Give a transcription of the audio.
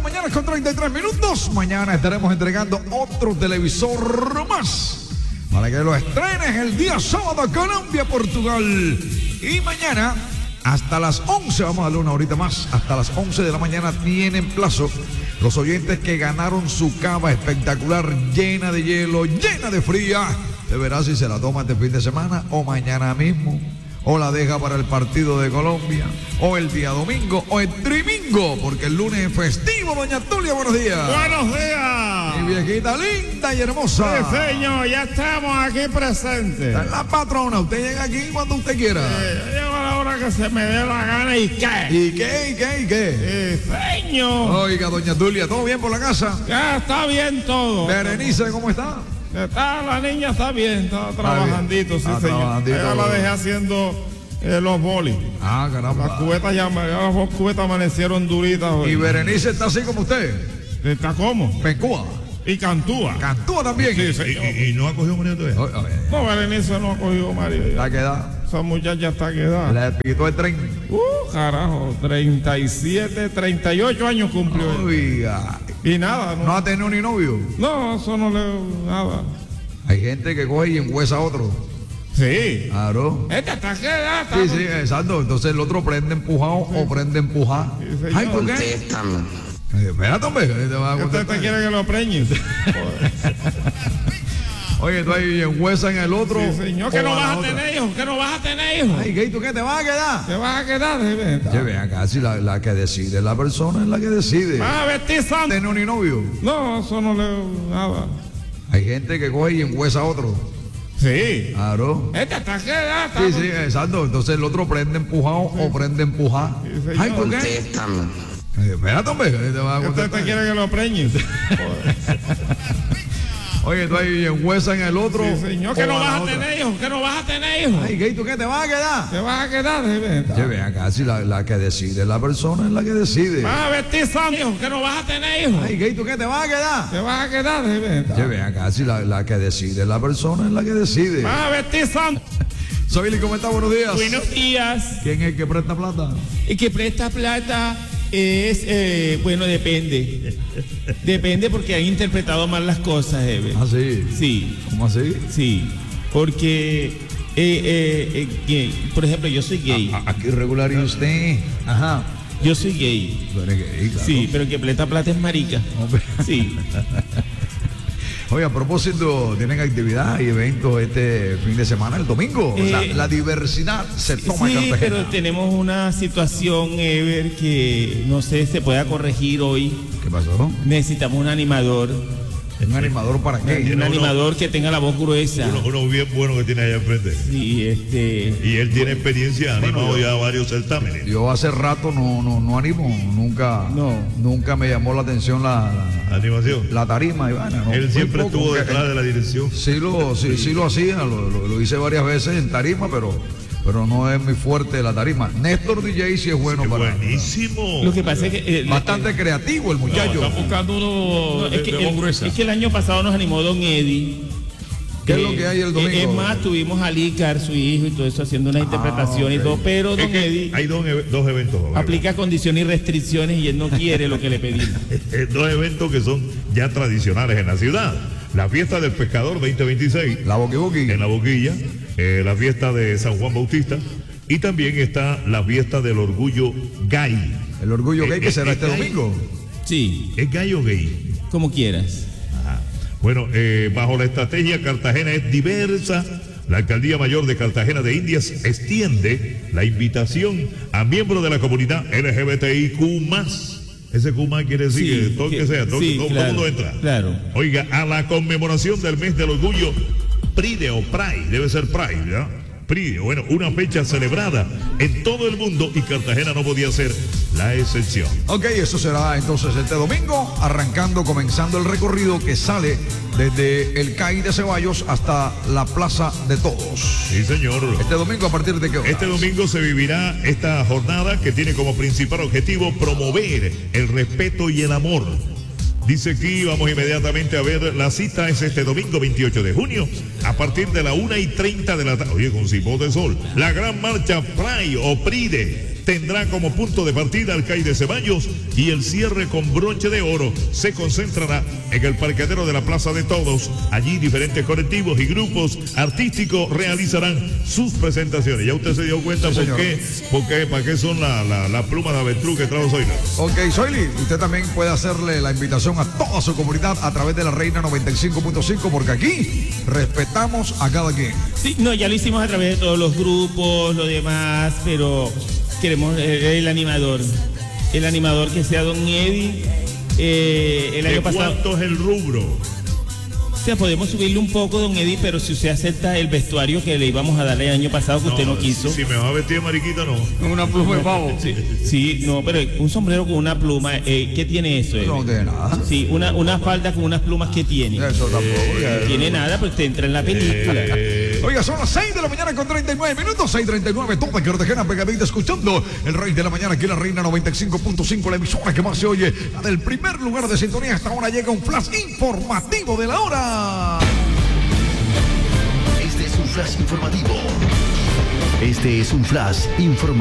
la mañana con 33 minutos. Mañana estaremos entregando otro televisor más para que lo estrenes el día sábado, Colombia, Portugal. Y mañana, hasta las 11, vamos a darle una horita más, hasta las 11 de la mañana tienen plazo los oyentes que ganaron su cava espectacular, llena de hielo, llena de fría. De verás si se la toma este fin de semana o mañana mismo, o la deja para el partido de Colombia, o el día domingo, o el trimingo, porque el lunes es festivo. Doña Tulia, buenos días. Buenos días. Mi viejita linda y hermosa. Sí, señor, ya estamos aquí presentes. La patrona, usted llega aquí cuando usted quiera. Llego a la hora que se me dé la gana y qué. ¿Y qué? Señor. Oiga, doña Tulia, ¿todo bien por la casa? Ya está bien todo. Berenice, ¿cómo está? La niña está bien, está trabajandito, sí, señor. Trabajandito. Ella la dejé haciendo los bolis. Ah, caramba. Las cubetas las dos cubetas amanecieron duritas hoy. ¿Y Berenice está así como usted? ¿Está cómo? Pencúa. Y cantúa. Cantúa también. Sí, señor. ¿Y no ha cogido marido todavía? No, Berenice no ha cogido marido. Está quedada. Esa muchacha está quedada. Le pitó el tren. Carajo, 37, 38 años cumplió. Oiga. Y nada, ¿No ha tenido ni novio? No, eso no le... nada. Hay gente que coge y enhuesa a otro. Sí. Claro. Esta está quedada. Sí, exacto. Entonces el otro prende empujado o prende empujada. Sí, señor. Ay, ¿por qué? Espérate, hombre. Te va a ¿Usted contestar. te quiere que lo preñe? Oye, tú ahí enhuesa en el otro. Sí, señor, que no vas a tener hijos, que no vas a tener hijos. Ay, ¿qué? ¿Tú qué te vas a quedar? Te vas a quedar, Oye, ven acá, si la que decide la persona es la que decide. vas a vestir santo. ¿Tiene ni novio? No, eso no le... nada. Hay gente que coge y enhuesa a otro. Sí. Claro. Esta está quedada. Sí, exacto. Entonces el otro prende empujado o prende empujada. Sí, señor. Ay, ¿por qué? Espérate, hombre. Te va a ¿Usted contestar. te quiere que lo preñe? Oye, tú ahí enhuesa en el otro. Sí, señor, que o no la vas a otra. tener hijos, que no vas a tener hijos. Ay, ¿qué? ¿Tú qué te vas a quedar? Te vas a quedar, Oye, ven acá, si la que decide la persona es la que decide. vas a vestir santo, que no vas a tener hijos. Ay, ¿qué? ¿Tú qué te vas a quedar? Te vas a quedar, Oye, ven acá, si la que decide la persona es la que decide. vas a vestir santo. Soy ¿cómo está? Buenos días. Buenos días. ¿Quién es el que presta plata? El que presta plata es, bueno, depende. Depende porque han interpretado mal las cosas, Ever. Ah, sí. Sí, ¿Cómo así? sí. Porque, por ejemplo, yo soy gay. Aquí regular y usted. Ajá. Yo soy gay. Tú eres gay, claro. Sí, pero el que presta plata es marica. Hombre. Sí. Oye, a propósito, tienen actividad y eventos este fin de semana, el domingo. La diversidad se toma en Sí, Cartagena. pero tenemos una situación, Ever, que no sé si se pueda corregir hoy. ¿Qué pasó? Necesitamos un animador. ¿Un animador para qué? Un animador que tenga la voz gruesa. Uno bien bueno que tiene allá enfrente. Sí, Y él tiene experiencia, ha animado ya varios certámenes. Yo hace rato no animo, nunca me llamó la atención la Animación. tarima, Ivana. ¿No? Él Muy siempre poco, estuvo porque detrás de la dirección. Sí lo hacía, lo hice varias veces en tarima, pero no es muy fuerte la tarima. Néstor DJ sí es bueno para... Buenísimo. Lo que pasa es que Bastante creativo el muchacho. Están buscando uno es que, de voz gruesa. es que el año pasado nos animó Don Eddie. ¿Qué es lo que hay el domingo? Es más, tuvimos a Lícar, su hijo, y todo eso haciendo una interpretación y ok. todo, pero Es Don que Eddie hay dos eventos. aplica condiciones y restricciones y él no quiere lo que le pedimos. Dos eventos que son ya tradicionales en la ciudad. La fiesta del pescador 2026 La Boqui Boqui. en la Boquilla, la fiesta de San Juan Bautista y también está la fiesta del orgullo gay. El orgullo gay que será este gay. domingo. Sí, ¿Es gay o gay? como quieras. Bueno, bajo la estrategia Cartagena es diversa, la Alcaldía Mayor de Cartagena de Indias extiende la invitación a miembros de la comunidad LGBTIQ+. Ese Q+ quiere decir Sí, que todo el que sea, todo sí, todo el claro, mundo entra. claro. Oiga, a la conmemoración del mes del orgullo, Pride o Pride, debe ser Pride, ¿verdad? Pride, bueno, una fecha celebrada en todo el mundo y Cartagena no podía ser la excepción. Ok, eso será entonces este domingo, comenzando el recorrido que sale desde el CAI de Ceballos hasta la Plaza de Todos. Sí, señor. Este domingo, ¿a partir de qué hora? Este domingo se vivirá esta jornada que tiene como principal objetivo promover el respeto y el amor. Dice aquí, vamos inmediatamente a ver, la cita es este domingo 28 de junio, a partir de la 1:30 de la tarde. Oye, con cipó de sol. La gran marcha Pride o Pride tendrá como punto de partida al CAI de Ceballos y el cierre con broche de oro se concentrará en el parqueadero de la Plaza de Todos. Allí diferentes colectivos y grupos artísticos realizarán sus presentaciones. Ya usted se dio cuenta Sí, para qué son las plumas de avestruz que trajo Zoila. Ok, Zoili, usted también puede hacerle la invitación a toda su comunidad a través de la Reina 95.5, porque aquí respetamos a cada quien. Sí, no, ya lo hicimos a través de todos los grupos, lo demás, pero queremos el animador que sea Don Eddie. El año pasado. ¿Cuánto es el rubro? O sea, podemos subirle un poco, Don Eddie, pero si usted acepta el vestuario que le íbamos a dar el año pasado, que usted no quiso. Si me va a vestir de mariquita, no. Una pluma de pavo. Sí, no, pero un sombrero con una pluma, ¿qué tiene eso? No tiene nada. Sí, una falda con unas plumas, ¿qué tiene? Eso tampoco. No tiene nada, pero usted entra en la película. Oiga, son las 6 de la mañana con 39 minutos, 6:39, toda Cartagena pegadita escuchando el Rey de la Mañana aquí en la Reina 95.5, la emisora que más se oye, la del primer lugar de sintonía. Hasta ahora llega un flash informativo de la hora. Este es un flash informativo. Este es un flash informativo.